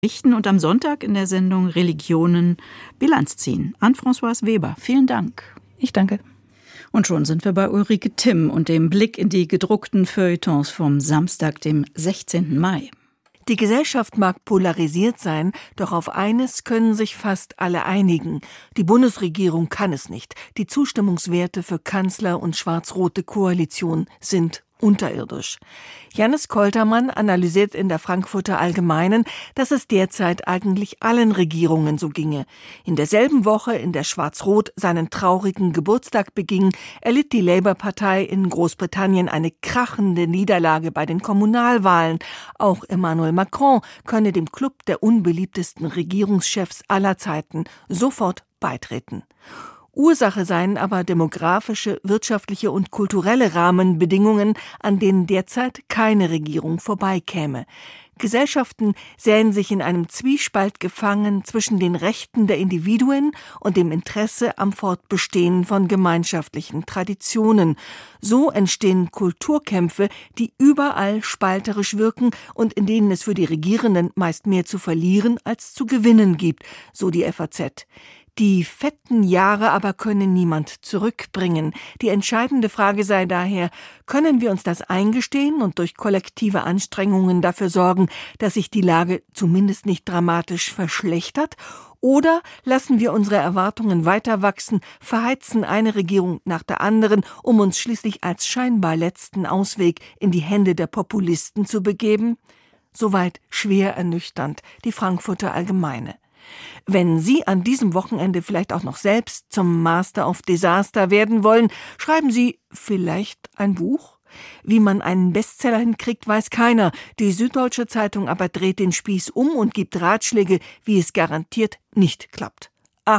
richten und am Sonntag in der Sendung Religionen Bilanz ziehen. Anne-Françoise Weber, vielen Dank. Ich danke. Und schon sind wir bei Ulrike Timm und dem Blick in die gedruckten Feuilletons vom Samstag, dem 16. Mai. Die Gesellschaft mag polarisiert sein, doch auf eines können sich fast alle einigen. Die Bundesregierung kann es nicht. Die Zustimmungswerte für Kanzler und schwarz-rote Koalition sind unterirdisch. Jannis Koltermann analysiert in der Frankfurter Allgemeinen, dass es derzeit eigentlich allen Regierungen so ginge. In derselben Woche, in der Schwarz-Rot seinen traurigen Geburtstag beging, erlitt die Labour-Partei in Großbritannien eine krachende Niederlage bei den Kommunalwahlen. Auch Emmanuel Macron könne dem Club der unbeliebtesten Regierungschefs aller Zeiten sofort beitreten. Ursache seien aber demografische, wirtschaftliche und kulturelle Rahmenbedingungen, an denen derzeit keine Regierung vorbeikäme. Gesellschaften sähen sich in einem Zwiespalt gefangen zwischen den Rechten der Individuen und dem Interesse am Fortbestehen von gemeinschaftlichen Traditionen. So entstehen Kulturkämpfe, die überall spalterisch wirken und in denen es für die Regierenden meist mehr zu verlieren als zu gewinnen gibt, so die FAZ. Die fetten Jahre aber können niemand zurückbringen. Die entscheidende Frage sei daher, können wir uns das eingestehen und durch kollektive Anstrengungen dafür sorgen, dass sich die Lage zumindest nicht dramatisch verschlechtert? Oder lassen wir unsere Erwartungen weiter wachsen, verheizen eine Regierung nach der anderen, um uns schließlich als scheinbar letzten Ausweg in die Hände der Populisten zu begeben? Soweit schwer ernüchternd die Frankfurter Allgemeine. Wenn Sie an diesem Wochenende vielleicht auch noch selbst zum Master of Disaster werden wollen, schreiben Sie vielleicht ein Buch? Wie man einen Bestseller hinkriegt, weiß keiner. Die Süddeutsche Zeitung aber dreht den Spieß um und gibt Ratschläge, wie es garantiert nicht klappt.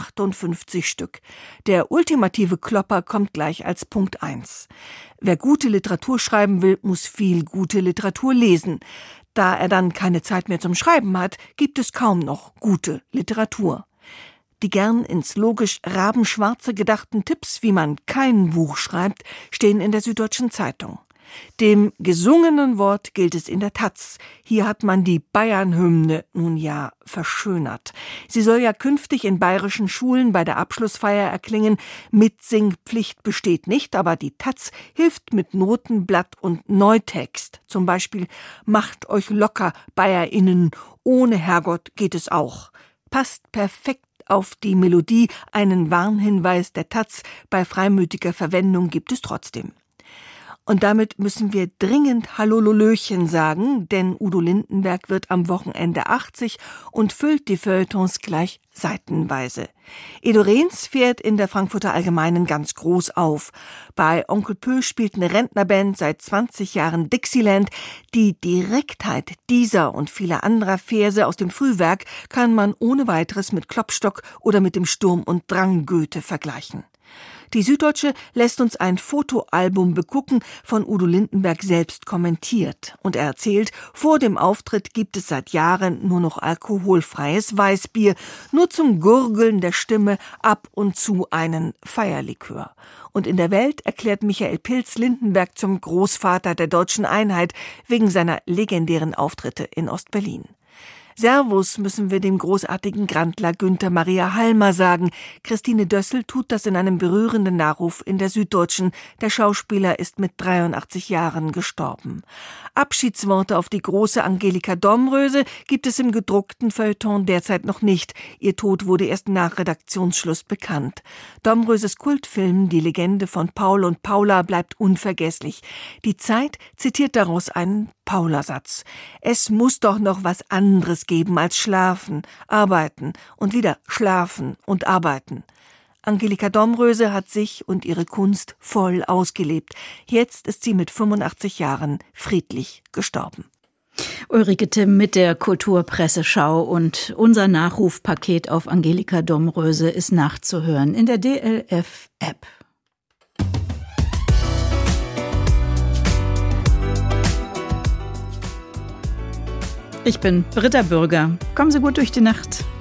58 Stück. Der ultimative Klopper kommt gleich als Punkt 1. Wer gute Literatur schreiben will, muss viel gute Literatur lesen. Da er dann keine Zeit mehr zum Schreiben hat, gibt es kaum noch gute Literatur. Die gern ins logisch Rabenschwarze gedachten Tipps, wie man kein Buch schreibt, stehen in der Süddeutschen Zeitung. Dem gesungenen Wort gilt es in der Taz. Hier hat man die Bayern-Hymne nun ja verschönert. Sie soll ja künftig in bayerischen Schulen bei der Abschlussfeier erklingen. Mitsingpflicht besteht nicht, aber die Taz hilft mit Notenblatt und Neutext. Zum Beispiel: Macht euch locker, BayerInnen, ohne Herrgott geht es auch. Passt perfekt auf die Melodie. Einen Warnhinweis der Taz: bei freimütiger Verwendung gibt es trotzdem. Und damit müssen wir dringend Hallololöchen sagen, denn Udo Lindenberg wird am Wochenende 80 und füllt die Feuilletons gleich seitenweise. Edo Rehns fährt in der Frankfurter Allgemeinen ganz groß auf. Bei Onkel Pö spielt eine Rentnerband seit 20 Jahren Dixieland. Die Direktheit dieser und vieler anderer Verse aus dem Frühwerk kann man ohne weiteres mit Klopstock oder mit dem Sturm- und Drang-Goethe vergleichen. Die Süddeutsche lässt uns ein Fotoalbum begucken, von Udo Lindenberg selbst kommentiert. Und er erzählt, vor dem Auftritt gibt es seit Jahren nur noch alkoholfreies Weißbier, nur zum Gurgeln der Stimme ab und zu einen Feierlikör. Und in der Welt erklärt Michael Pilz Lindenberg zum Großvater der deutschen Einheit wegen seiner legendären Auftritte in Ostberlin. Servus müssen wir dem großartigen Grandler Günther Maria Halmer sagen. Christine Dössel tut das in einem berührenden Nachruf in der Süddeutschen. Der Schauspieler ist mit 83 Jahren gestorben. Abschiedsworte auf die große Angelika Domröse gibt es im gedruckten Feuilleton derzeit noch nicht. Ihr Tod wurde erst nach Redaktionsschluss bekannt. Domröses Kultfilm Die Legende von Paul und Paula bleibt unvergesslich. Die Zeit zitiert daraus einen Paula-Satz: Es muss doch noch was anderes geben als schlafen, arbeiten und wieder schlafen und arbeiten. Angelika Domröse hat sich und ihre Kunst voll ausgelebt. Jetzt ist sie mit 85 Jahren friedlich gestorben. Ulrike Timm mit der Kulturpresseschau, und unser Nachrufpaket auf Angelika Domröse ist nachzuhören in der DLF-App. Ich bin Britta Bürger. Kommen Sie gut durch die Nacht.